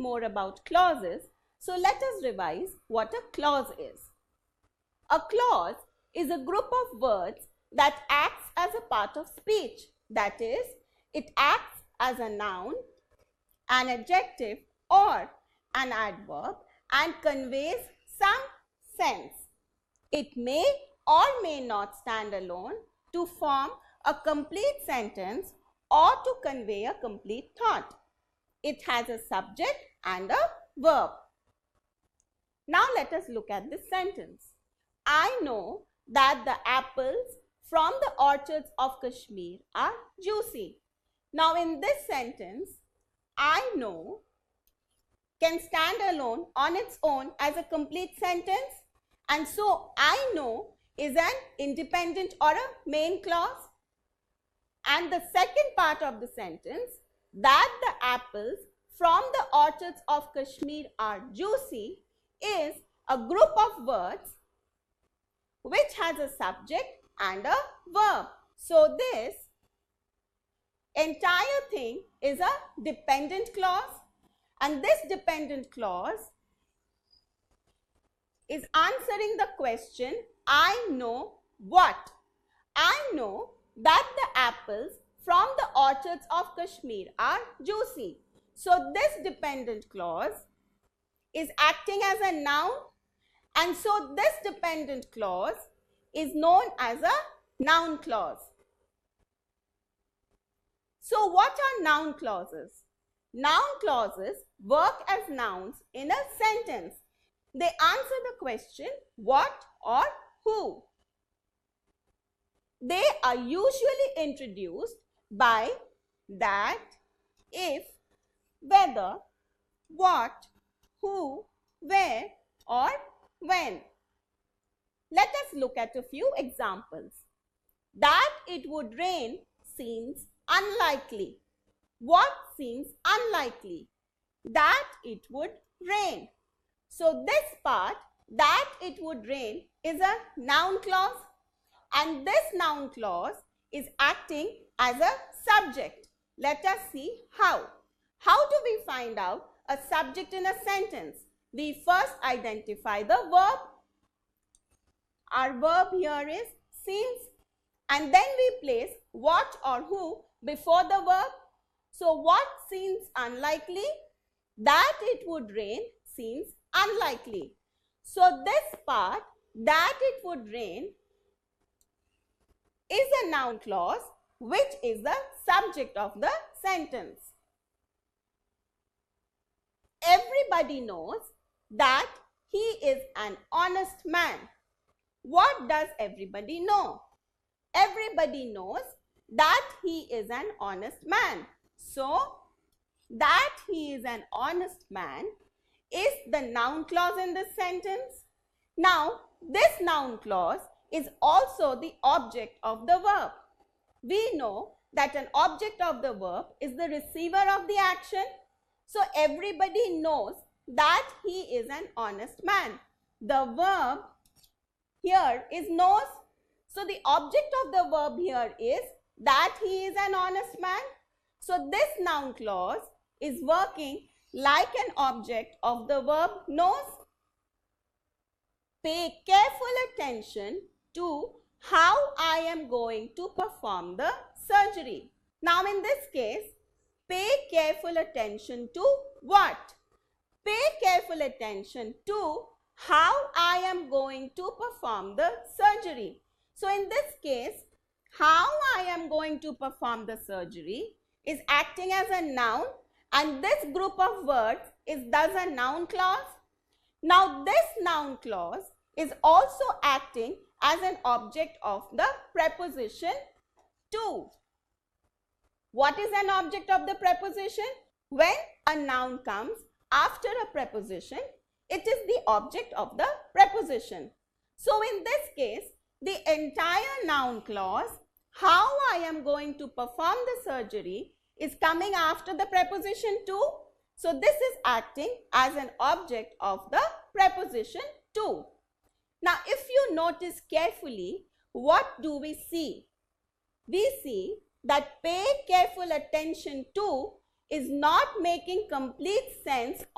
more about clauses, so let us revise what a clause is. A clause is a group of words that acts as a part of speech. That is, it acts as a noun, an adjective or an adverb and conveys some sense. It may or may not stand alone to form a complete sentence or to convey a complete thought. It has a subject and a verb. Now let us look at this sentence. I know that the apples from the orchards of Kashmir are juicy. Now in this sentence, I know can stand alone on its own as a complete sentence, and so I know is an independent or a main clause. And the second part of the sentence, that the apples from the orchards of Kashmir are juicy, is a group of words which has a subject and a verb. So this entire thing is a dependent clause, and this dependent clause is answering the question, I know what? I know that the apples from the orchards of Kashmir are juicy. So this dependent clause is acting as a noun, and so this dependent clause is known as a noun clause. So what are noun clauses? Noun clauses work as nouns in a sentence. They answer the question what or who. They are usually introduced by that, if, whether, what, who, where or when. Let us look at a few examples. That it would rain seems unlikely. What seems unlikely? That it would rain. So this part, that it would rain, is a noun clause, and this noun clause is acting as a subject. Let us see how. How do we find out a subject in a sentence? We first identify the verb. Our verb here is seems, and then we place what or who before the verb. So what seems unlikely? That it would rain seems unlikely. So this part, that it would rain, is a noun clause which is the subject of the sentence. Everybody knows that he is an honest man. What does everybody know? Everybody knows that he is an honest man. So, that he is an honest man is the noun clause in this sentence. Now, this noun clause is also the object of the verb. We know that an object of the verb is the receiver of the action. So, everybody knows that he is an honest man. The verb here is knows. So, the object of the verb here is that he is an honest man. So, this noun clause is working like an object of the verb knows. Pay careful attention to how I am going to perform the surgery. Now, in this case, pay careful attention to what? Pay careful attention to how I am going to perform the surgery. So, in this case, how I am going to perform the surgery is acting as a noun, and this group of words is thus a noun clause. Now, this noun clause is also acting as an object of the preposition to. What is an object of the preposition? When a noun comes after a preposition, it is the object of the preposition. So, in this case, the entire noun clause, how I am going to perform the surgery, is coming after the preposition to. So, this is acting as an object of the preposition to. Now, if you notice carefully, what do we see? We see that pay careful attention to is not making complete sense